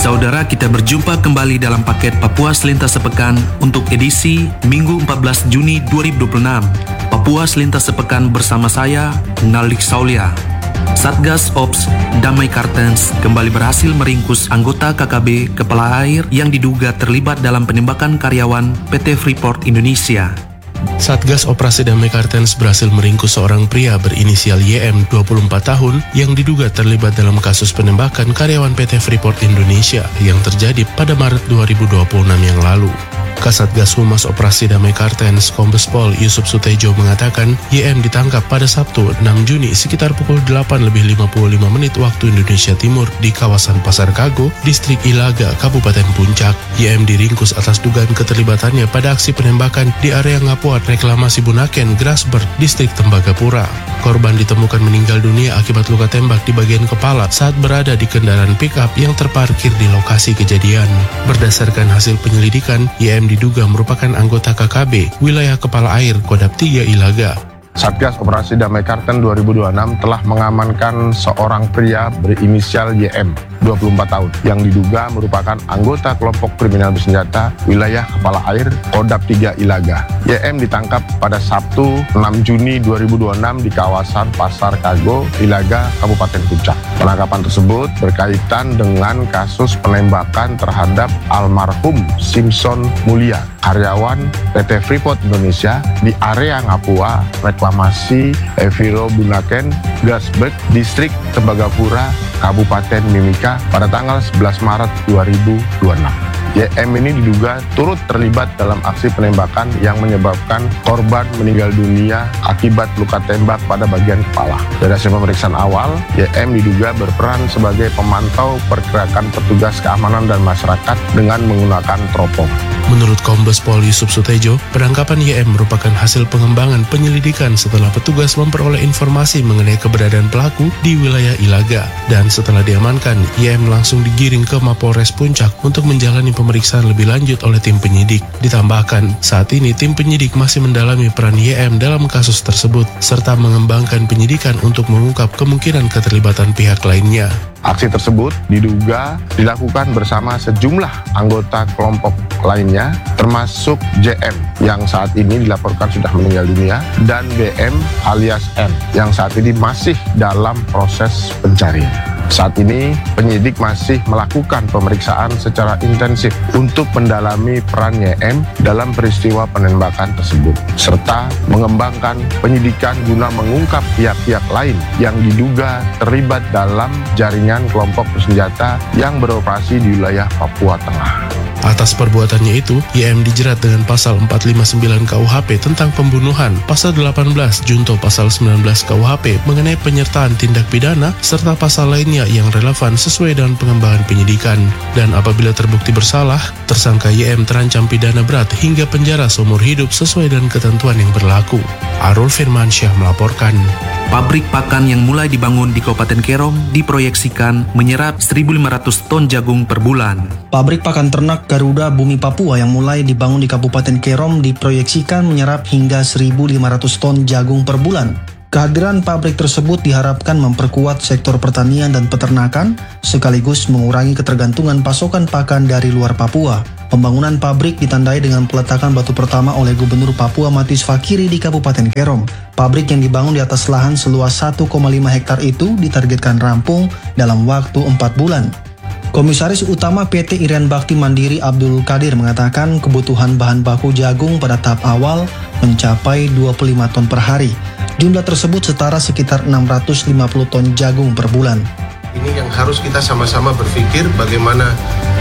Saudara, kita berjumpa kembali dalam paket Papua Selintas Sepekan untuk edisi Minggu 14 Juni 2026. Papua Selintas Sepekan bersama saya, Nalik Saulia. Satgas Ops Damai Kartens kembali berhasil meringkus anggota KKB Kepala Air yang diduga terlibat dalam penembakan karyawan PT Freeport Indonesia. Satgas Operasi Damai Kartens berhasil meringkus seorang pria berinisial YM 24 tahun yang diduga terlibat dalam kasus penembakan karyawan PT Freeport Indonesia yang terjadi pada Maret 2026 yang lalu. Kasatgas Humas Operasi Damai Kartens Kombes Pol Yusuf Sutejo mengatakan YM ditangkap pada Sabtu 6 Juni sekitar pukul 8:55 waktu Indonesia Timur di kawasan Pasar Kago, Distrik Ilaga, Kabupaten Puncak. YM diringkus atas dugaan keterlibatannya pada aksi penembakan di area Ngapuat Reklamasi Bunaken, Grasberg, Distrik Tembagapura. Korban ditemukan meninggal dunia akibat luka tembak di bagian kepala saat berada di kendaraan pick-up yang terparkir di lokasi kejadian. Berdasarkan hasil penyelidikan, YM diduga merupakan anggota KKB Wilayah Kepala Air Kodap 3 Ilaga. Satgas Operasi Damai Kartens 2026 telah mengamankan seorang pria berinisial YM 24 tahun yang diduga merupakan anggota kelompok kriminal bersenjata Wilayah Kepala Air Kodap 3 Ilaga. YM ditangkap pada Sabtu 6 Juni 2026 di kawasan Pasar Kago, Ilaga, Kabupaten Puncak. Penangkapan tersebut berkaitan dengan kasus penembakan terhadap almarhum Simpson Mulia, karyawan PT Freeport Indonesia di area Ngapua, Reklamasi Eviro Bunaken, Grasberg, Distrik Tembagapura, Kabupaten Mimika pada tanggal 11 Maret 2026. YM ini diduga turut terlibat dalam aksi penembakan yang menyebabkan korban meninggal dunia akibat luka tembak pada bagian kepala. Dari hasil pemeriksaan awal, YM diduga berperan sebagai pemantau pergerakan petugas keamanan dan masyarakat dengan menggunakan teropong. Menurut Kombes Pol Yusuf Sutejo, penangkapan YM merupakan hasil pengembangan penyelidikan setelah petugas memperoleh informasi mengenai keberadaan pelaku di wilayah Ilaga. Dan setelah diamankan, YM langsung digiring ke Mapolres Puncak untuk menjalani pemeriksaan lebih lanjut oleh tim penyidik. Ditambahkan, saat ini tim penyidik masih mendalami peran YM dalam kasus tersebut, serta mengembangkan penyidikan untuk mengungkap kemungkinan keterlibatan pihak lainnya. Aksi tersebut diduga dilakukan bersama sejumlah anggota kelompok lainnya, termasuk JM yang saat ini dilaporkan sudah meninggal dunia, dan BM alias N yang saat ini masih dalam proses pencarian. Saat ini penyidik masih melakukan pemeriksaan secara intensif untuk mendalami peran YM dalam peristiwa penembakan tersebut, serta mengembangkan penyidikan guna mengungkap pihak-pihak lain yang diduga terlibat dalam jaringan kelompok bersenjata yang beroperasi di wilayah Papua Tengah. Atas perbuatannya itu, YM dijerat dengan pasal 459 KUHP tentang pembunuhan, pasal 18 junto pasal 19 KUHP mengenai penyertaan tindak pidana, serta pasal lainnya yang relevan sesuai dengan pengembangan penyidikan. Dan apabila terbukti bersalah, tersangka YM terancam pidana berat hingga penjara seumur hidup sesuai dengan ketentuan yang berlaku. Arul Firmansyah melaporkan. Pabrik pakan yang mulai dibangun di Kabupaten Kerom diproyeksikan menyerap 1.500 ton jagung per bulan. Pabrik pakan ternak Garuda Bumi Papua yang mulai dibangun di Kabupaten Kerom diproyeksikan menyerap hingga 1.500 ton jagung per bulan. Kehadiran pabrik tersebut diharapkan memperkuat sektor pertanian dan peternakan, sekaligus mengurangi ketergantungan pasokan pakan dari luar Papua. Pembangunan pabrik ditandai dengan peletakan batu pertama oleh Gubernur Papua Matius Fakiri di Kabupaten Kerom. Pabrik yang dibangun di atas lahan seluas 1,5 hektar itu ditargetkan rampung dalam waktu 4 bulan. Komisaris Utama PT Irian Bakti Mandiri Abdul Qadir mengatakan kebutuhan bahan baku jagung pada tahap awal mencapai 25 ton per hari. Jumlah tersebut setara sekitar 650 ton jagung per bulan. Ini yang harus kita sama-sama berpikir bagaimana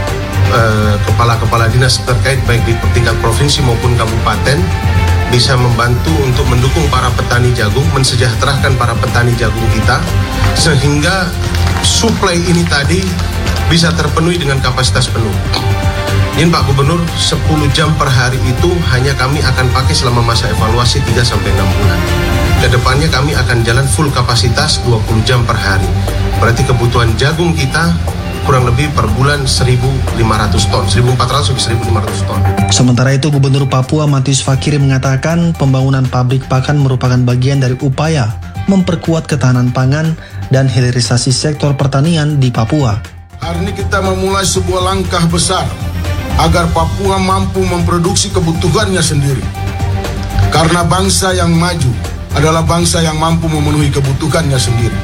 kepala-kepala dinas terkait baik di tingkat provinsi maupun kabupaten bisa membantu untuk mendukung para petani jagung, mensejahterakan para petani jagung kita sehingga suplai ini tadi bisa terpenuhi dengan kapasitas penuh. Ini Pak Gubernur, 10 jam per hari itu hanya kami akan pakai selama masa evaluasi 3-6 bulan. Kedepannya kami akan jalan full kapasitas 20 jam per hari. Berarti kebutuhan jagung kita kurang lebih per bulan 1.500 ton, 1.400 sampai 1.500 ton. Sementara itu, Gubernur Papua Matius Fakiri mengatakan pembangunan pabrik pakan merupakan bagian dari upaya memperkuat ketahanan pangan dan hilirisasi sektor pertanian di Papua. Hari ini kita memulai sebuah langkah besar agar Papua mampu memproduksi kebutuhannya sendiri. Karena bangsa yang maju adalah bangsa yang mampu memenuhi kebutuhannya sendiri.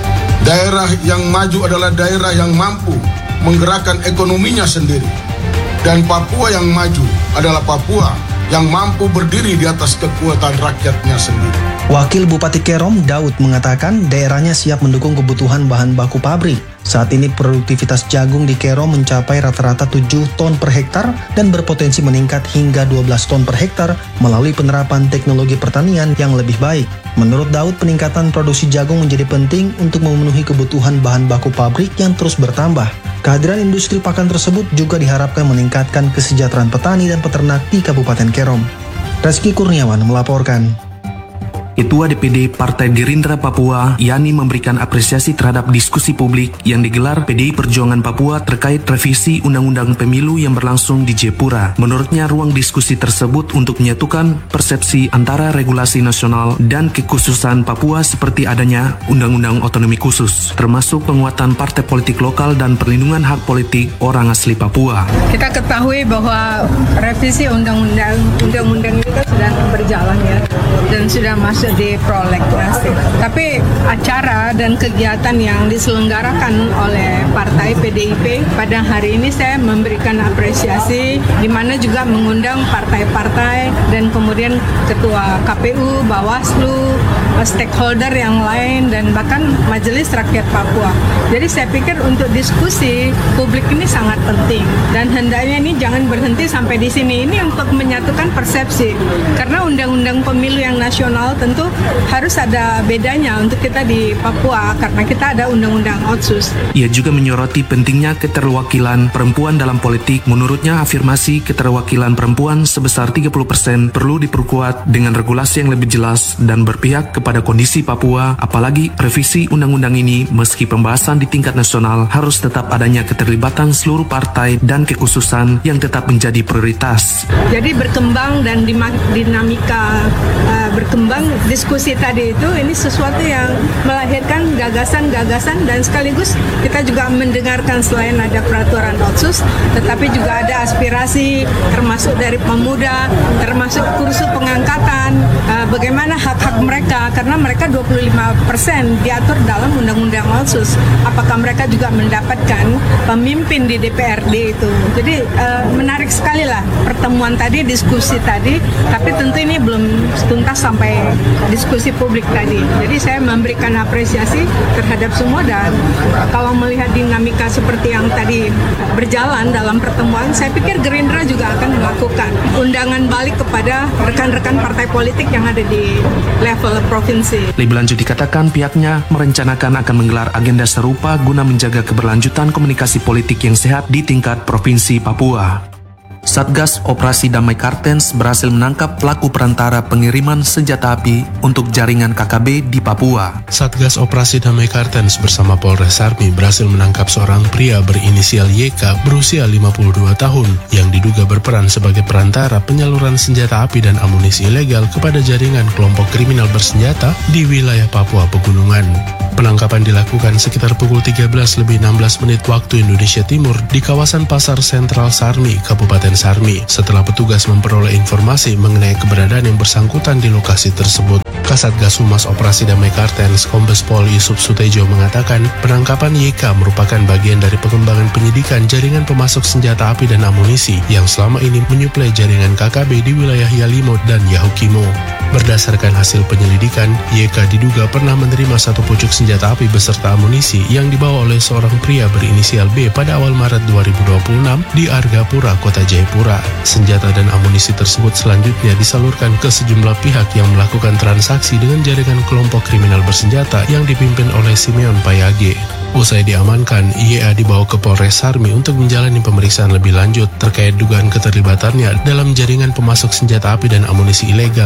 Daerah yang maju adalah daerah yang mampu menggerakkan ekonominya sendiri. Dan Papua yang maju adalah Papua yang mampu berdiri di atas kekuatan rakyatnya sendiri. Wakil Bupati Kerom, Daud, mengatakan daerahnya siap mendukung kebutuhan bahan baku pabrik. Saat ini produktivitas jagung di Kerom mencapai rata-rata 7 ton per hektar dan berpotensi meningkat hingga 12 ton per hektar melalui penerapan teknologi pertanian yang lebih baik. Menurut Daud, peningkatan produksi jagung menjadi penting untuk memenuhi kebutuhan bahan baku pabrik yang terus bertambah. Kehadiran industri pakan tersebut juga diharapkan meningkatkan kesejahteraan petani dan peternak di Kabupaten Kerom. Reski Kurniawan melaporkan. Ketua DPD Partai Gerindra Papua, Yani, memberikan apresiasi terhadap diskusi publik yang digelar PDI Perjuangan Papua terkait revisi Undang-Undang Pemilu yang berlangsung di Jayapura. Menurutnya, ruang diskusi tersebut untuk menyatukan persepsi antara regulasi nasional dan kekhususan Papua seperti adanya Undang-Undang Otonomi Khusus, termasuk penguatan partai politik lokal dan perlindungan hak politik orang asli Papua. Kita ketahui bahwa revisi undang-undang itu sudah berjalan ya, dan sudah masuk di prolegnas. Tapi acara dan kegiatan yang diselenggarakan oleh partai PDIP pada hari ini saya memberikan apresiasi, di mana juga mengundang partai-partai dan kemudian ketua KPU, Bawaslu, stakeholder yang lain, dan bahkan Majelis Rakyat Papua. Jadi saya pikir untuk diskusi publik ini sangat penting, dan hendaknya ini jangan berhenti sampai di sini. Ini untuk menyatukan persepsi, karena undang-undang pemilu yang nasional tentu harus ada bedanya untuk kita di Papua, karena kita ada undang-undang Otsus. Ia juga menyoroti pentingnya keterwakilan perempuan dalam politik. Menurutnya, afirmasi keterwakilan perempuan sebesar 30% perlu diperkuat dengan regulasi yang lebih jelas dan berpihak kepada kondisi Papua. Apalagi revisi undang-undang ini, meski pembahasan di tingkat nasional, harus tetap adanya keterlibatan seluruh partai dan kekhususan yang tetap menjadi prioritas. Jadi berkembang dan dinamika berkembang diskusi tadi itu, ini sesuatu yang melahirkan gagasan-gagasan, dan sekaligus kita juga mendengarkan selain ada peraturan Otsus, tetapi juga ada aspirasi termasuk dari pemuda, termasuk kursus pengangkatan, bagaimana hak-hak mereka, karena mereka 25% diatur dalam undang-undang Otsus. Apakah mereka juga mendapatkan pemimpin di DPRD itu? Jadi menarik sekali lah pertemuan tadi, diskusi tadi, tapi tentu ini belum tuntas sampai diskusi publik tadi. Jadi saya memberikan apresiasi terhadap semua, dan kalau melihat dinamika seperti yang tadi berjalan dalam pertemuan, saya pikir Gerindra juga akan melakukan undangan balik kepada rekan-rekan partai politik yang ada di level provinsi. Lebih lanjut dikatakan pihaknya merencanakan akan menggelar agenda serupa guna menjaga keberlanjutan komunikasi politik yang sehat di tingkat provinsi Papua. Satgas Operasi Damai Kartens berhasil menangkap pelaku perantara pengiriman senjata api untuk jaringan KKB di Papua. Satgas Operasi Damai Kartens bersama Polres Sarmi berhasil menangkap seorang pria berinisial YK berusia 52 tahun yang diduga berperan sebagai perantara penyaluran senjata api dan amunisi ilegal kepada jaringan kelompok kriminal bersenjata di wilayah Papua Pegunungan. Penangkapan dilakukan sekitar pukul 13:16 waktu Indonesia Timur di kawasan Pasar Sentral Sarmi, Kabupaten Sarmi, setelah petugas memperoleh informasi mengenai keberadaan yang bersangkutan di lokasi tersebut. Kasatgas Humas Operasi Damai Kartens, Kombes Pol Yusuf Sutejo mengatakan penangkapan YK merupakan bagian dari pengembangan penyidikan jaringan pemasok senjata api dan amunisi yang selama ini menyuplai jaringan KKB di wilayah Yalimo dan Yahukimo. Berdasarkan hasil penyelidikan, YK diduga pernah menerima satu pucuk senjata api beserta amunisi yang dibawa oleh seorang pria berinisial B pada awal Maret 2026 di Argapura, Kota Jayapura. Senjata dan amunisi tersebut selanjutnya disalurkan ke sejumlah pihak yang melakukan transaksi dengan jaringan kelompok kriminal bersenjata yang dipimpin oleh Simeon Payage. Usai diamankan, YA dibawa ke Polres Sarmi untuk menjalani pemeriksaan lebih lanjut terkait dugaan keterlibatannya dalam jaringan pemasok senjata api dan amunisi ilegal di Papua.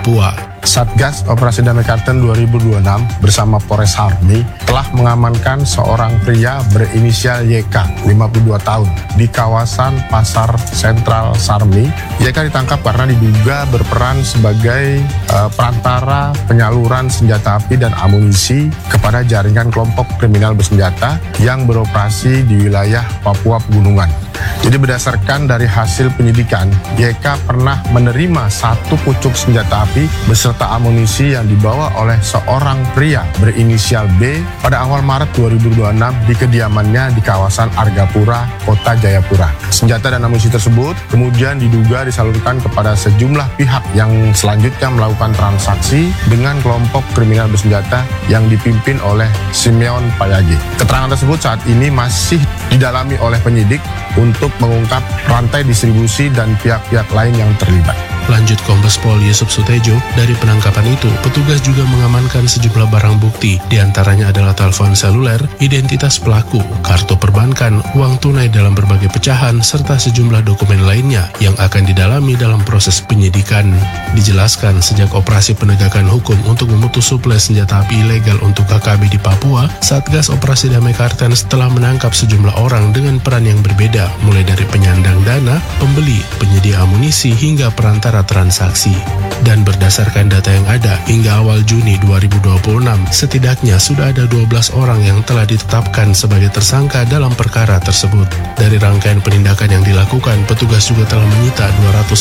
Papua. Satgas Operasi Damai Karten 2026 bersama Polres Sarmi telah mengamankan seorang pria berinisial YK, 52 tahun, di kawasan Pasar Sentral Sarmi. YK ditangkap karena diduga berperan sebagai perantara penyaluran senjata api dan amunisi kepada jaringan kelompok kriminal bersenjata yang beroperasi di wilayah Papua Pegunungan. Jadi berdasarkan dari hasil penyidikan, YK pernah menerima satu pucuk senjata api beserta amunisi yang dibawa oleh seorang pria berinisial B pada awal Maret 2026 di kediamannya di kawasan Argapura, Kota Jayapura. Senjata dan amunisi tersebut kemudian diduga disalurkan kepada sejumlah pihak yang selanjutnya melakukan transaksi dengan kelompok kriminal bersenjata yang dipimpin oleh Simeon Payage. Keterangan tersebut saat ini masih didalami oleh penyidik untuk mengungkap rantai distribusi dan pihak-pihak lain yang terlibat. Lanjut Kombes Pol Yusuf Sutejo, dari penangkapan itu, petugas juga mengamankan sejumlah barang bukti, diantaranya adalah telepon seluler, identitas pelaku, kartu perbankan, uang tunai dalam berbagai pecahan, serta sejumlah dokumen lainnya yang akan didalami dalam proses penyidikan. Dijelaskan, sejak operasi penegakan hukum untuk memutus suplai senjata api ilegal untuk KKB di Papua, Satgas Operasi Damai Karten telah menangkap sejumlah orang dengan peran yang berbeda, mulai dari penyandang dana, pembeli, penyedia amunisi, hingga perantara transaksi. Dan berdasarkan data yang ada, hingga awal Juni 2026, setidaknya sudah ada 12 orang yang telah ditetapkan sebagai tersangka dalam perkara tersebut. Dari rangkaian penindakan yang dilakukan, petugas juga telah menyita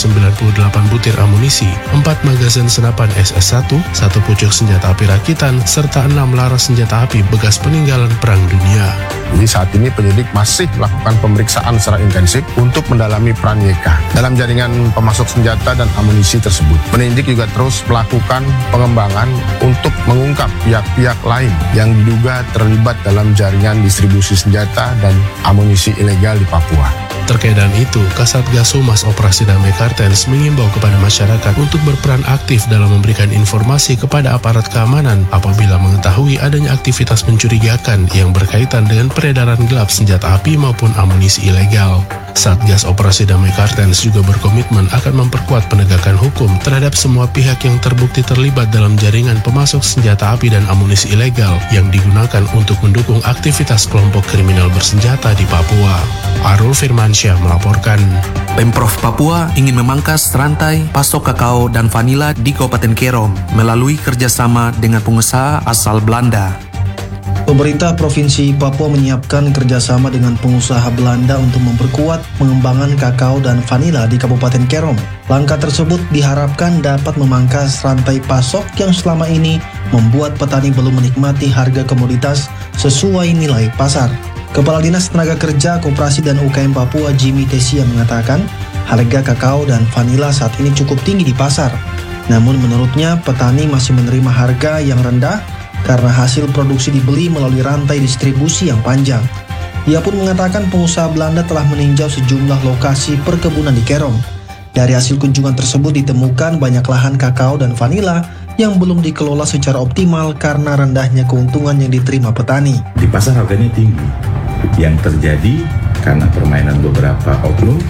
298 butir amunisi, 4 magazin senapan SS1, 1 pucuk senjata api rakitan, serta 6 laras senjata api bekas peninggalan Perang Dunia. Jadi saat ini penyidik masih melakukan pemeriksaan secara intensif untuk mendalami peran YK dalam jaringan pemasok senjata dan amunisi tersebut. Penyidik juga terus melakukan pengembangan untuk mengungkap pihak-pihak lain yang diduga terlibat dalam jaringan distribusi senjata dan amunisi ilegal di Papua. Terkait dengan itu, Kasatgas Humas Operasi Damai Karten mengimbau kepada masyarakat untuk berperan aktif dalam memberikan informasi kepada aparat keamanan apabila mengetahui adanya aktivitas mencurigakan yang berkaitan dengan peredaran gelap senjata api maupun amunisi ilegal. Satgas Operasi Damai Karten juga berkomitmen akan memperkuat penegakan hukum terhadap semua pihak yang terbukti terlibat dalam jaringan pemasok senjata api dan amunisi ilegal yang digunakan untuk mendukung aktivitas kelompok kriminal bersenjata di Papua. Arul Firmansyah melaporkan. Pemprov Papua ingin memangkas rantai pasok kakao dan vanila di Kabupaten Kerom melalui kerjasama dengan pengusaha asal Belanda. Pemerintah Provinsi Papua menyiapkan kerjasama dengan pengusaha Belanda untuk memperkuat pengembangan kakao dan vanila di Kabupaten Kerom. Langkah tersebut diharapkan dapat memangkas rantai pasok yang selama ini membuat petani belum menikmati harga komoditas sesuai nilai pasar. Kepala Dinas Tenaga Kerja, Koperasi dan UKM Papua Jimmy Tesia mengatakan harga kakao dan vanila saat ini cukup tinggi di pasar. Namun menurutnya petani masih menerima harga yang rendah karena hasil produksi dibeli melalui rantai distribusi yang panjang. Ia pun mengatakan pengusaha Belanda telah meninjau sejumlah lokasi perkebunan di Kerom. Dari hasil kunjungan tersebut ditemukan banyak lahan kakao dan vanila yang belum dikelola secara optimal karena rendahnya keuntungan yang diterima petani. Di pasar harganya tinggi. Yang terjadi karena permainan beberapa oknum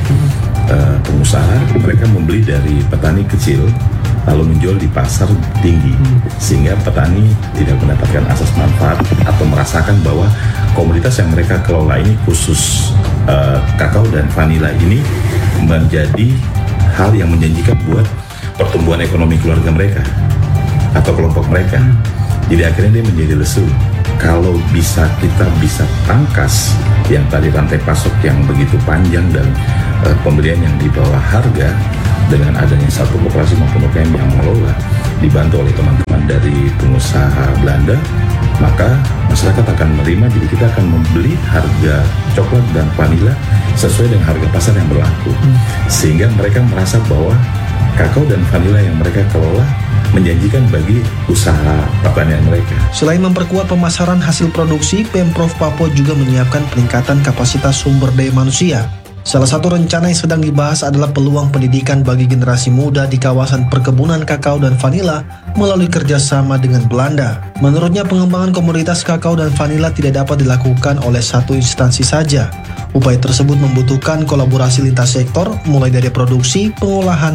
pengusaha, mereka membeli dari petani kecil lalu menjual di pasar tinggi, sehingga petani tidak mendapatkan asas manfaat atau merasakan bahwa komoditas yang mereka kelola ini, khusus kakao dan vanila ini, menjadi hal yang menjanjikan buat pertumbuhan ekonomi keluarga mereka atau kelompok mereka. Jadi akhirnya dia menjadi lesu. Kalau kita bisa tangkas yang tadi rantai pasok yang begitu panjang dan pembelian yang di bawah harga dengan adanya satu koperasi maupun UKM yang mengelola, dibantu oleh teman-teman dari pengusaha Belanda, maka masyarakat akan menerima. Jadi kita akan membeli harga coklat dan vanila sesuai dengan harga pasar yang berlaku, sehingga mereka merasa bahwa kakao dan vanila yang mereka kelola menjanjikan bagi usaha pertanian mereka. Selain memperkuat pemasaran hasil produksi, Pemprov Papua juga menyiapkan peningkatan kapasitas sumber daya manusia. Salah satu rencana yang sedang dibahas adalah peluang pendidikan bagi generasi muda di kawasan perkebunan kakao dan vanila melalui kerjasama dengan Belanda. Menurutnya, pengembangan komoditas kakao dan vanila tidak dapat dilakukan oleh satu instansi saja. Upaya tersebut membutuhkan kolaborasi lintas sektor, mulai dari produksi, pengolahan,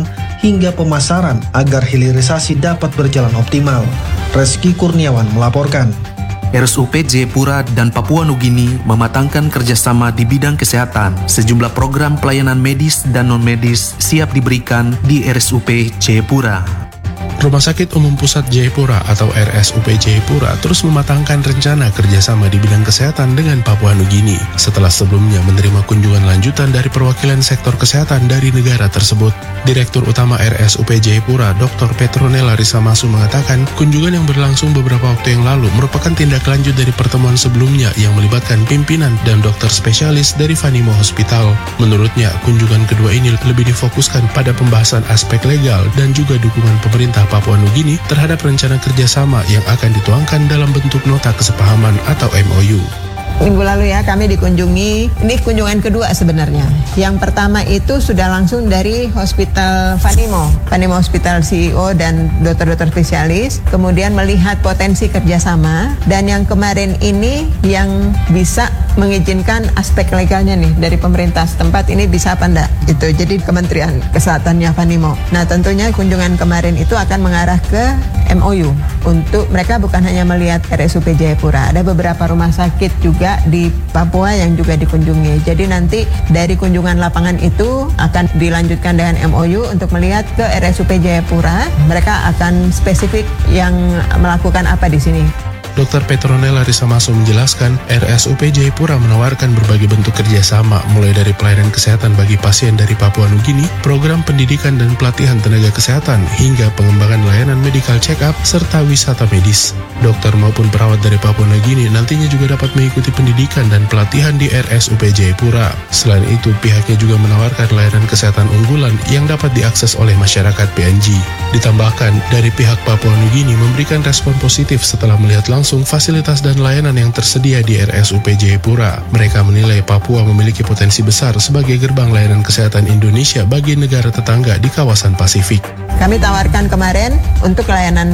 hingga pemasaran agar hilirisasi dapat berjalan optimal. Reski Kurniawan melaporkan. RSUP Jayapura dan Papua Nugini mematangkan kerjasama di bidang kesehatan. Sejumlah program pelayanan medis dan non-medis siap diberikan di RSUP Jayapura. Rumah Sakit Umum Pusat Jayapura atau RSUP Jayapura terus mematangkan rencana kerjasama di bidang kesehatan dengan Papua Nugini setelah sebelumnya menerima kunjungan lanjutan dari perwakilan sektor kesehatan dari negara tersebut. Direktur Utama RSUP Jayapura, Dr. Petronella Risamasu mengatakan kunjungan yang berlangsung beberapa waktu yang lalu merupakan tindak lanjut dari pertemuan sebelumnya yang melibatkan pimpinan dan dokter spesialis dari Vanimo Hospital. Menurutnya, kunjungan kedua ini lebih difokuskan pada pembahasan aspek legal dan juga dukungan pemerintah Papua Nugini terhadap rencana kerjasama yang akan dituangkan dalam bentuk nota kesepahaman atau MOU. Minggu lalu ya kami dikunjungi, ini kunjungan kedua sebenarnya. Yang pertama itu sudah langsung dari Hospital Vanimo Hospital CEO dan dokter-dokter spesialis, kemudian melihat potensi kerjasama, dan yang kemarin ini yang bisa mengizinkan aspek legalnya nih dari pemerintah setempat ini bisa apa enggak, itu jadi Kementerian Kesehatannya Vanimo. Nah tentunya kunjungan kemarin itu akan mengarah ke MOU untuk mereka bukan hanya melihat RSUP Jayapura, ada beberapa rumah sakit juga di Papua yang juga dikunjungi. Jadi nanti dari kunjungan lapangan itu akan dilanjutkan dengan MOU untuk melihat ke RSUP Jayapura. Mereka akan spesifik yang melakukan apa di sini. Dr. Petronella Risamasu menjelaskan, RSUP Jayapura menawarkan berbagai bentuk kerjasama, mulai dari pelayanan kesehatan bagi pasien dari Papua Nugini, program pendidikan dan pelatihan tenaga kesehatan, hingga pengembangan layanan medical check-up, serta wisata medis. Dokter maupun perawat dari Papua Nugini nantinya juga dapat mengikuti pendidikan dan pelatihan di RSUP Jayapura. Selain itu, pihaknya juga menawarkan layanan kesehatan unggulan yang dapat diakses oleh masyarakat PNG. Ditambahkan, dari pihak Papua Nugini memberikan respon positif setelah melihat langsung fasilitas dan layanan yang tersedia di RSUP Jayapura. Mereka menilai Papua memiliki potensi besar sebagai gerbang layanan kesehatan Indonesia bagi negara tetangga di kawasan Pasifik. Kami tawarkan kemarin untuk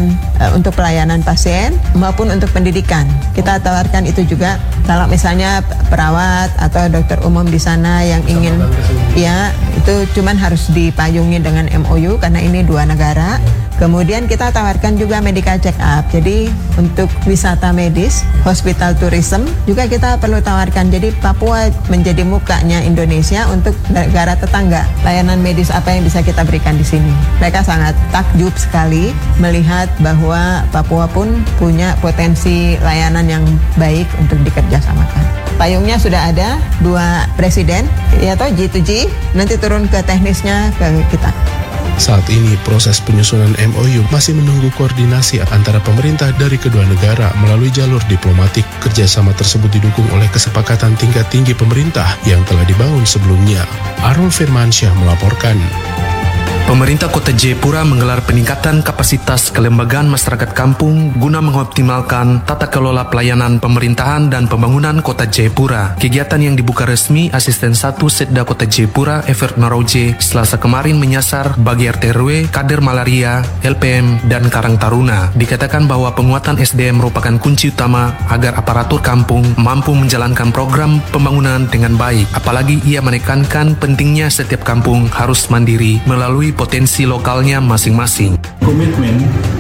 pelayanan pasien maupun untuk pendidikan. Kita tawarkan itu juga kalau misalnya perawat atau dokter umum di sana yang ingin, ya itu cuman harus dipayungi dengan MOU karena ini dua negara. Kemudian kita tawarkan juga medical check up. Jadi untuk wisata medis, hospital tourism juga kita perlu tawarkan. Jadi Papua menjadi mukanya Indonesia untuk negara tetangga. Layanan medis apa yang bisa kita berikan di sini? Mereka sangat takjub sekali melihat bahwa Papua pun punya potensi layanan yang baik untuk dikerjasamakan. Payungnya sudah ada, 2 presiden, ya toh G2G, nanti turun ke teknisnya ke kita. Saat ini, proses penyusunan MOU masih menunggu koordinasi antara pemerintah dari kedua negara melalui jalur diplomatik. Kerjasama tersebut didukung oleh kesepakatan tingkat tinggi pemerintah yang telah dibangun sebelumnya. Arul Firmansyah melaporkan. Pemerintah Kota Jayapura menggelar peningkatan kapasitas kelembagaan masyarakat kampung guna mengoptimalkan tata kelola pelayanan pemerintahan dan pembangunan Kota Jayapura. Kegiatan yang dibuka resmi Asisten 1 Setda Kota Jayapura, Evert Naroje, Selasa kemarin menyasar bagi RT/RW, kader malaria, LPM, dan Karang Taruna. Dikatakan bahwa penguatan SDM merupakan kunci utama agar aparatur kampung mampu menjalankan program pembangunan dengan baik. Apalagi ia menekankan pentingnya setiap kampung harus mandiri melalui potensi lokalnya masing-masing. Komitmen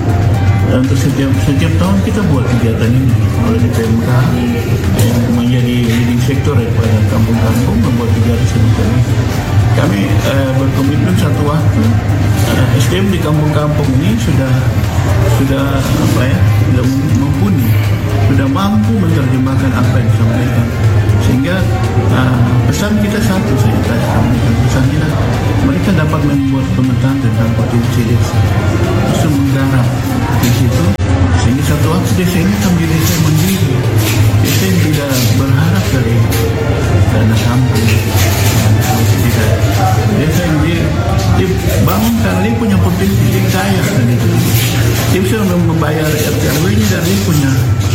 untuk setiap tahun kita buat kegiatan ini oleh DPMK yang menjadi leading sektor pada kampung-kampung membuat kegiatan seperti ini. Kami berkomitmen satu waktu SDM di kampung-kampung ini sudah mumpuni, sudah mampu menerjemahkan apa yang disampaikan. Sehingga pesan kita satu saja, pesan kita mereka dapat membuat pemetaan tentang potensi desa, terus menggarap di situ, sehingga satu waktu desa ini menjadi desa mandiri, desa yang tidak berharap dari dana kampung, tidak desa yang dibangun karena dia punya potensi, dia kaya dan itu dia bisa membayar RT/RW-nya dan dia punya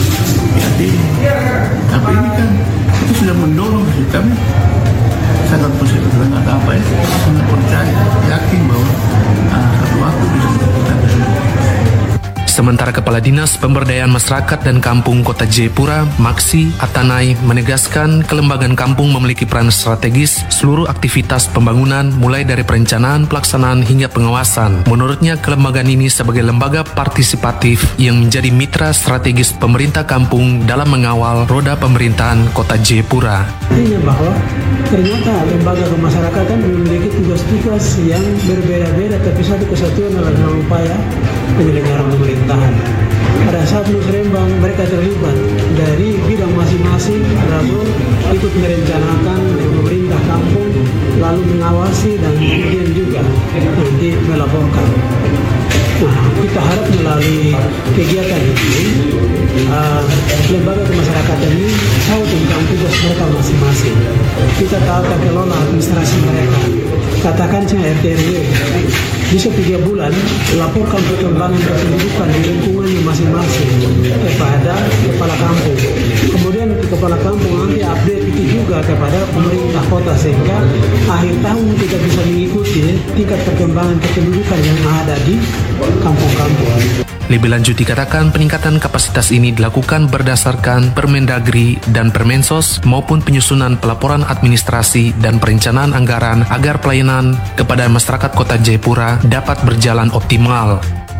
tapi ini kan itu sudah mendorong kami sangat positif dengan apa ya, sangat percaya, yakin bahwa satu waktu bisa kita. Sementara Kepala Dinas Pemberdayaan Masyarakat dan Kampung Kota Jayapura, Maksi Atanai, menegaskan kelembagaan kampung memiliki peran strategis seluruh aktivitas pembangunan mulai dari perencanaan, pelaksanaan hingga pengawasan. Menurutnya, kelembagaan ini sebagai lembaga partisipatif yang menjadi mitra strategis pemerintah kampung dalam mengawal roda pemerintahan Kota Jayapura. Artinya bahwa ternyata lembaga kemasyarakatan memiliki tugas-tugas yang berbeda-beda, tapi satu kesatuan adalah upaya penyelenggaraan pemerintahan. Pada saat musrembang mereka terlibat dari bidang masing-masing, lalu ikut merencanakan pemerintah kampung, lalu mengawasi dan kemudian juga nanti melaporkan. Nah, kita harap melalui kegiatan ini lembaga kemasyarakatan ini tahu tentang tugas mereka masing-masing. Kita tata kelola administrasi mereka. Katakan saya RT RW bisa 3 bulan laporkan perkembangan kependudukan di lingkungannya masing-masing kepada kepala kampung. Kemudian kepala kampung nanti update itu juga kepada pemerintah kota sehingga akhir tahun kita bisa mengikuti tingkat perkembangan kependudukan yang ada di kampung-kampung. Lebih lanjut dikatakan peningkatan kapasitas ini dilakukan berdasarkan Permendagri dan Permensos maupun penyusunan pelaporan administrasi dan perencanaan anggaran agar pelayanan kepada masyarakat Kota Jayapura dapat berjalan optimal.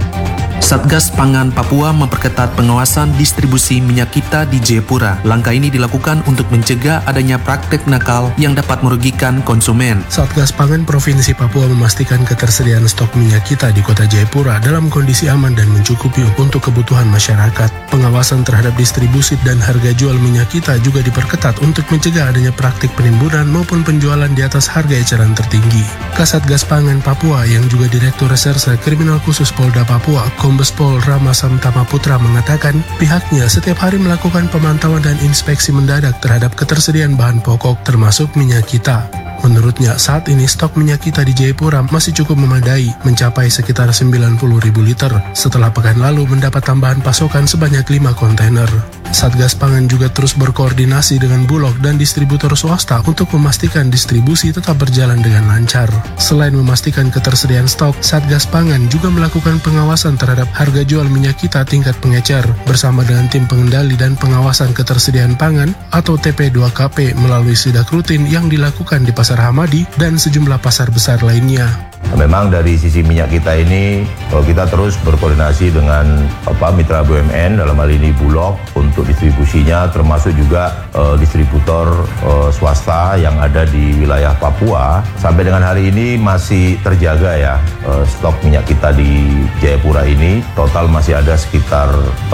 Satgas Pangan Papua memperketat pengawasan distribusi minyak kita di Jayapura. Langkah ini dilakukan untuk mencegah adanya praktek nakal yang dapat merugikan konsumen. Satgas Pangan Provinsi Papua memastikan ketersediaan stok minyak kita di Kota Jayapura dalam kondisi aman dan mencukupi untuk kebutuhan masyarakat. Pengawasan terhadap distribusi dan harga jual minyak kita juga diperketat untuk mencegah adanya praktik penimbunan maupun penjualan di atas harga eceran tertinggi. Kasatgas Pangan Papua yang juga Direktur Reserse Kriminal Khusus Polda Papua, Kombes Pol Rama Samtama Putra mengatakan pihaknya setiap hari melakukan pemantauan dan inspeksi mendadak terhadap ketersediaan bahan pokok termasuk minyak kita. Menurutnya, saat ini stok minyak kita di Jayapura masih cukup memadai, mencapai sekitar 90.000 liter, setelah pekan lalu mendapat tambahan pasokan sebanyak 5 kontainer. Satgas Pangan juga terus berkoordinasi dengan Bulog dan distributor swasta untuk memastikan distribusi tetap berjalan dengan lancar. Selain memastikan ketersediaan stok, Satgas Pangan juga melakukan pengawasan terhadap harga jual minyak kita tingkat pengecer bersama dengan tim pengendali dan pengawasan ketersediaan pangan atau TP2KP melalui sidak rutin yang dilakukan di Pasar Hamadi dan sejumlah pasar besar lainnya. Memang dari sisi minyak kita ini kita terus berkoordinasi dengan mitra BUMN dalam hal ini Bulog untuk distribusinya, termasuk juga distributor swasta yang ada di wilayah Papua. Sampai dengan hari ini masih terjaga ya stok minyak kita di Jayapura ini. Total masih ada sekitar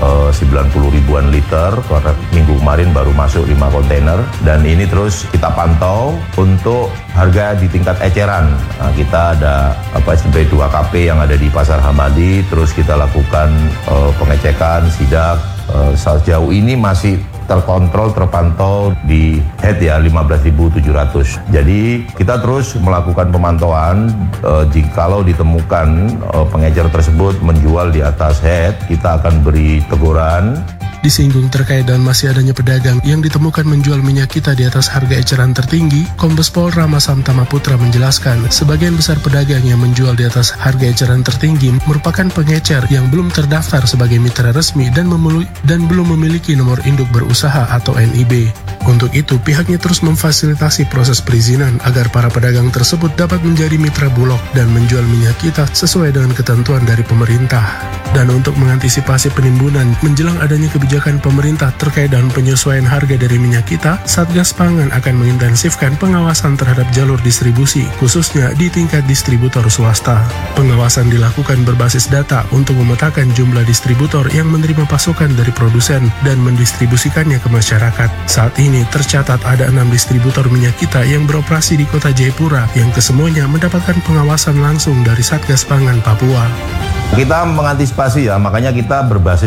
90 ribuan liter. Minggu kemarin baru masuk 5 kontainer dan ini terus kita pantau untuk harga di tingkat eceran. Nah, kita ada SP2KP yang ada di Pasar Hamadi, terus kita lakukan pengecekan, sidak. Sejauh ini masih terkontrol, terpantau di head ya 15.700. Jadi kita terus melakukan pemantauan. Jikalau ditemukan pengecer tersebut menjual di atas head, kita akan beri teguran. Disinggung terkait dan masih adanya pedagang yang ditemukan menjual minyak kita di atas harga eceran tertinggi, Kombes Pol Rama Samtama Putra menjelaskan, sebagian besar pedagang yang menjual di atas harga eceran tertinggi merupakan pengecer yang belum terdaftar sebagai mitra resmi dan belum memiliki nomor induk berusaha atau NIB. Untuk itu, pihaknya terus memfasilitasi proses perizinan agar para pedagang tersebut dapat menjadi mitra Bulog dan menjual minyak kita sesuai dengan ketentuan dari pemerintah. Dan untuk mengantisipasi penimbunan menjelang adanya kebijakan pemerintah terkait dengan penyesuaian harga dari minyak kita, Satgas Pangan akan mengintensifkan pengawasan terhadap jalur distribusi, khususnya di tingkat distributor swasta. Pengawasan dilakukan berbasis data untuk memetakan jumlah distributor yang menerima pasokan dari produsen dan mendistribusikannya ke masyarakat. Saat ini tercatat ada 6 distributor minyak kita yang beroperasi di Kota Jayapura yang kesemuanya mendapatkan pengawasan langsung dari Satgas Pangan Papua. Kita mengantisipasi ya, makanya kita berbasis